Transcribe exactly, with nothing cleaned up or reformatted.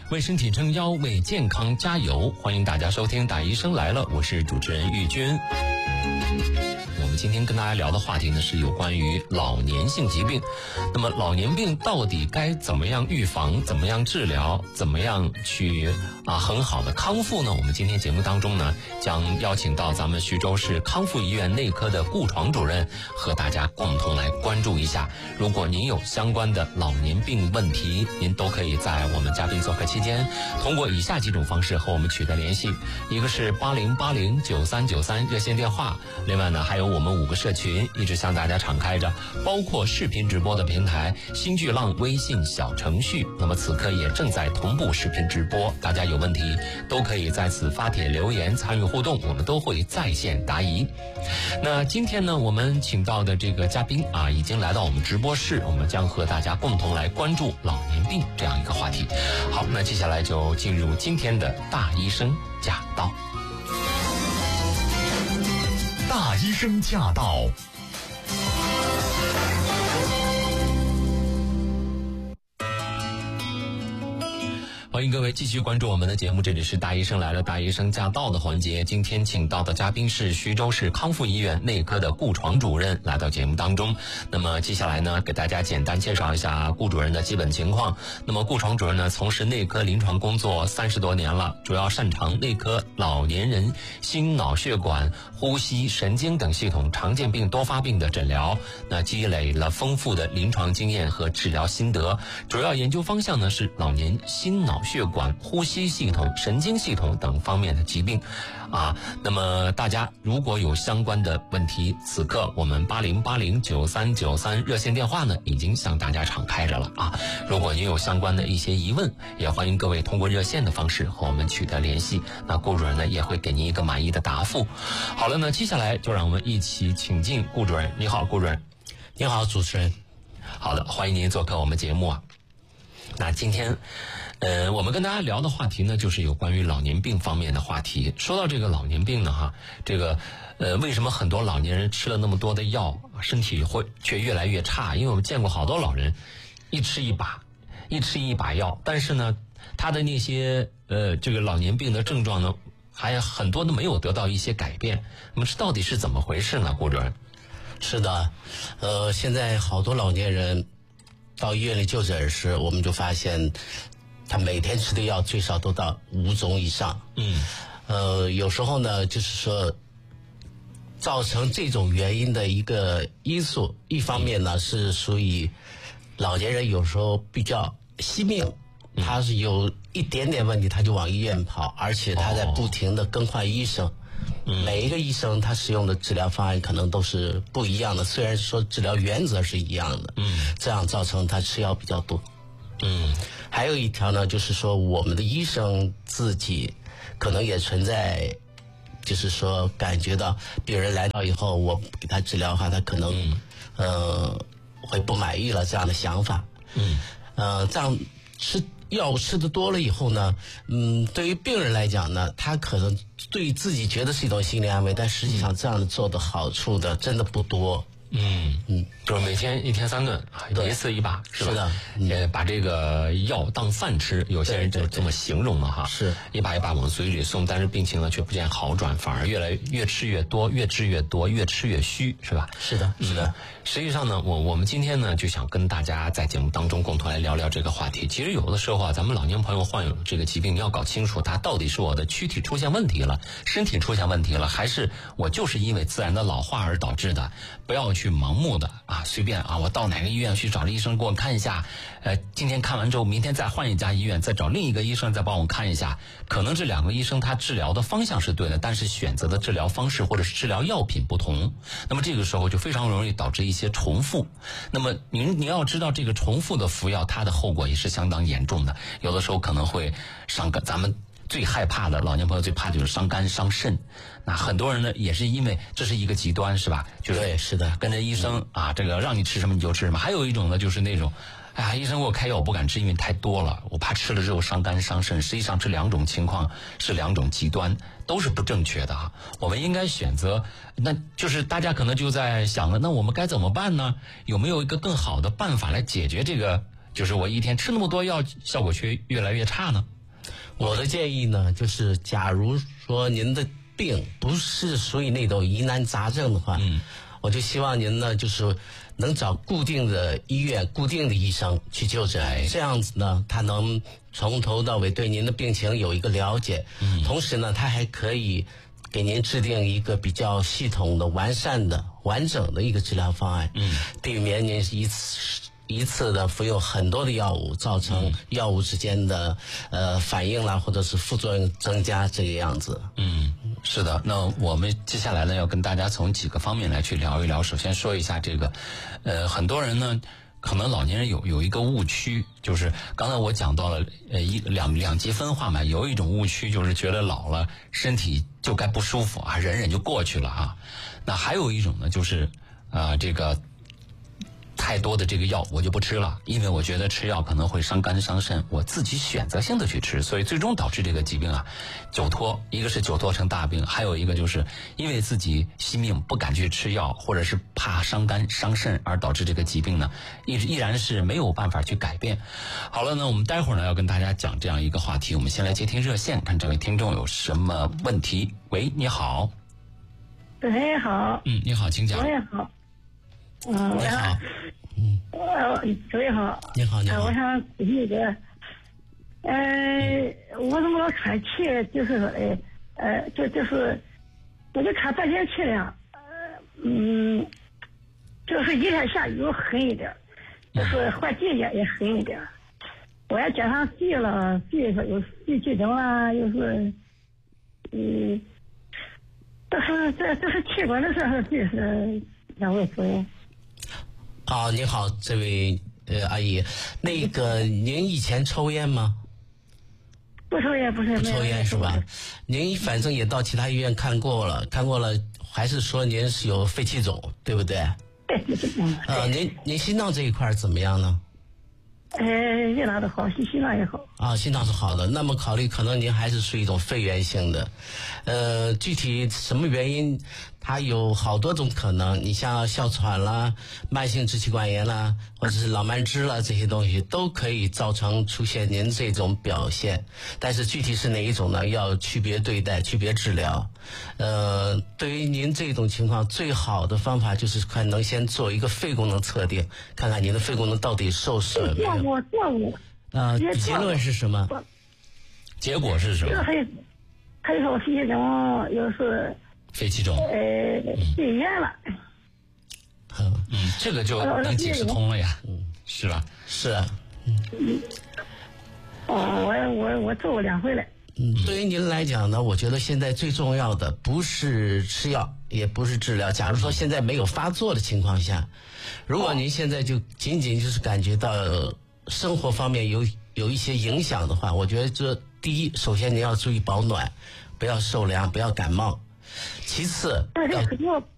为身体撑腰，为健康加油。欢迎大家收听大医生来了，我是主持人玉军。我们今天跟大家聊的话题呢，是有关于老年性疾病。那么老年病到底该怎么样预防，怎么样治疗，怎么样去啊很好的康复呢？我们今天节目当中呢，将邀请到咱们徐州市康复医院内科的顾床主任，和大家共同来关注一下。如果您有相关的老年病问题，您都可以在我们嘉宾做客期间，通过以下几种方式和我们取得联系。一个是八零八零九三九三热线电话，另外呢还有我们五个社群一直向大家敞开着，包括视频直播的平台新巨浪微信小程序，那么此刻也正在同步视频直播，大家有问题都可以在此发帖留言参与互动，我们都会在线答疑。那今天呢，我们请到的这个嘉宾啊，已经来到我们直播室，我们将和大家共同来关注老年病这样一个话题。好，那接下来就进入今天的大医生驾到。 大医生驾到。 欢迎各位继续关注我们的节目，这里是大医生来了，大医生驾到的环节。今天请到的嘉宾是徐州市康复医院内科的顾床主任来到节目当中。那么接下来呢，给大家简单介绍一下顾主任的基本情况。那么顾床主任呢，从事内科临床工作三十多年了，主要擅长内科老年人心脑血管、呼吸、神经等系统常见病多发病的诊疗，那积累了丰富的临床经验和治疗心得。主要研究方向呢是老年心脑血管、呼吸系统、神经系统等方面的疾病啊。那么大家如果有相关的问题，此刻我们八零八零九三九三热线电话呢已经向大家敞开着了啊。如果您有相关的一些疑问，也欢迎各位通过热线的方式和我们取得联系，那顾主任呢也会给您一个满意的答复。好了，那接下来就让我们一起请进顾主任。你好，顾主任。 你好，主持人。 好的，欢迎您做客我们节目啊。那今天呃，我们跟大家聊的话题呢，就是有关于老年病方面的话题。说到这个老年病呢，哈，这个呃，为什么很多老年人吃了那么多的药，身体会却越来越差？因为我们见过好多老人，一吃一把，一吃一把药，但是呢，他的那些呃，这个老年病的症状呢，还很多都没有得到一些改变。那么这到底是怎么回事呢，顾主任？ 是的，呃，现在好多老年人到医院里就诊时，我们就发现他每天吃的药最少都到五种以上。嗯，呃，有时候呢，就是说造成这种原因的一个因素，一方面呢是属于老年人有时候比较惜命，他是有一点点问题他就往医院跑，而且他在不停的更换医生。嗯、每一个医生他使用的治疗方案可能都是不一样的，虽然说治疗原则是一样的，嗯，这样造成他吃药比较多。嗯，还有一条呢，就是说我们的医生自己可能也存在，就是说感觉到病人来到以后，我给他治疗的话，他可能、嗯、呃会不满意了这样的想法。嗯，呃，这样吃药物吃的多了以后呢，嗯，对于病人来讲呢，他可能对自己觉得是一种心理安慰，但实际上这样的做的好处的真的不多。嗯嗯，就是每天一天三顿，一次一把，是吧？ 是的， 也、嗯、把这个药当饭吃，有些人就这么形容了哈。是一把一把往嘴里送，但是病情呢却不见好转，反而越来越吃越多，越吃越多，越吃越虚，是吧？ 是的，是的。 嗯、实际上呢，我我们今天呢就想跟大家在节目当中共同来聊聊这个话题。其实有的时候啊，咱们老年朋友患有这个疾病，你要搞清楚，它到底是我的躯体出现问题了，身体出现问题了，还是我就是因为自然的老化而导致的？不要去盲目的啊，随便啊，我到哪个医院去找了医生给我看一下，呃，今天看完之后，明天再换一家医院，再找另一个医生再帮我看一下。可能这两个医生他治疗的方向是对的，但是选择的治疗方式或者是治疗药品不同，那么这个时候就非常容易导致一些重复。那么您你要知道，这个重复的服药，它的后果也是相当严重的，有的时候可能会伤肝，咱们最害怕的老年朋友最怕就是伤肝伤肾。那很多人呢也是因为这是一个极端，是吧？就是对，是的， 跟着医生、嗯、啊，这个让你吃什么你就吃什么。还有一种呢就是那种，哎呀，医生给我开药我不敢吃，因为太多了，我怕吃了之后伤肝伤肾。实际上这两种情况是两种极端，都是不正确的啊。我们应该选择，那就是大家可能就在想了，那我们该怎么办呢？有没有一个更好的办法来解决这个？就是我一天吃那么多药，效果却越来越差呢？ 我的建议呢，就是假如说您的病不是属于那种疑难杂症的话，嗯，我就希望您呢，就是能找固定的医院、固定的医生去就诊，哎、这样子呢，他能从头到尾对您的病情有一个了解，嗯，同时呢，他还可以给您制定一个比较系统的、完善的、完整的一个治疗方案，嗯，避免您一次。一次的服用很多的药物，造成药物之间的呃反应啦，或者是副作用增加这个样子。 嗯，是的。那我们接下来呢，要跟大家从几个方面来去聊一聊。首先说一下这个，呃，很多人呢，可能老年人有有一个误区，就是刚才我讲到了，呃，一两两极分化嘛，有一种误区就是觉得老了身体就该不舒服啊，忍忍就过去了啊。那还有一种呢，就是啊、呃，这个。太多的这个药我就不吃了，因为我觉得吃药可能会伤肝伤肾，我自己选择性的去吃，所以最终导致这个疾病啊久拖，一个是久拖成大病，还有一个就是因为自己惜命不敢去吃药，或者是怕伤肝伤肾而导致这个疾病呢依依然是没有办法去改变。好了，那我们待会儿呢要跟大家讲这样一个话题，我们先来接听热线，看这位听众有什么问题。喂，你好。 喂，好。 嗯，你好，请讲。 喂，好。嗯， 你好。 嗯，呃，各位好。 你好，你好。 呃、我想那个，呃，我怎么看气，就是呃呃，就就是，我就看半天气量，呃，嗯，就是一天下雨狠一点，就是换季节也狠一点。我也加上肺了，肺上有肺气肿啦，又是，嗯，这是这这是气管的事，还是这是两位主任？ 啊，你好，这位呃阿姨，那个您以前抽烟吗？ 不抽烟，不抽烟， 不抽烟是吧？您反正也到其他医院看过了，看过了，还是说您是有肺气肿，对不对？ 对对对。 呃，您您心脏这一块怎么样呢？ 呃，越拿的好，心心脏也好。 啊，心脏是好的，那么考虑可能您还是属于一种肺源性的，呃，具体什么原因，它有好多种可能。你像哮喘啦、慢性支气管炎啦，或者是老慢支啦，这些东西都可以造成出现您这种表现。但是具体是哪一种呢？要区别对待，区别治疗。呃，对于您这种情况，最好的方法就是看能先做一个肺功能测定，看看您的肺功能到底受损没有。 做过做过。 呃，结论是什么？ 结果是什么？ 还有还有说肺气肿，又是肺气肿， 呃，肺炎了。 嗯嗯，这个就能解释通了呀，嗯，是吧？ 是啊，嗯。 哦，我我我做过两回了。 嗯，对于您来讲呢，我觉得现在最重要的不是吃药，也不是治疗。假如说现在没有发作的情况下，如果您现在就仅仅就是感觉到生活方面有有一些影响的话，我觉得这第一，首先您要注意保暖，不要受凉，不要感冒。其次， 但是我